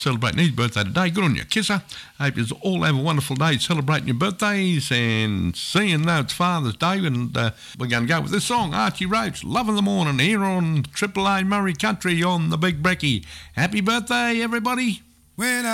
celebrating his birthday today. Good on you, Kisser. Hope you all have a wonderful day celebrating your birthdays and seeing though it's Father's Day. And we're going to go with this song, Archie Roach, Love in the Morning, here on Triple A Murray Country on the Big Brekkie. Happy birthday, everybody. When